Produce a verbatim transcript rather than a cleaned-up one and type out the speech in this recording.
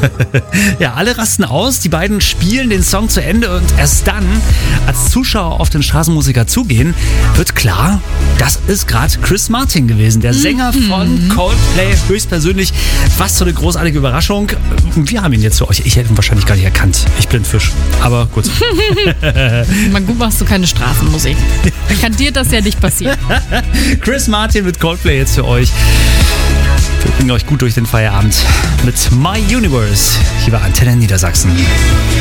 Ja, alle rasten aus, die beiden spielen den Song zu Ende und erst dann, als Zuschauer auf den Straßenmusiker zugehen, wird klar, das ist gerade Chris Martin gewesen, der Sänger von Coldplay höchstpersönlich. Was für eine großartige Überraschung. Wir haben ihn jetzt für euch. Ich hätte ihn wahrscheinlich gar nicht erkannt. Ich bin Fisch. Aber gut. Mal gut machst du keine Straßenmusik. Kann dir das ja nicht passieren. Chris Martin mit Coldplay jetzt für euch. Wir bringen euch gut durch den Feierabend mit My Universe hier bei Antenne Niedersachsen.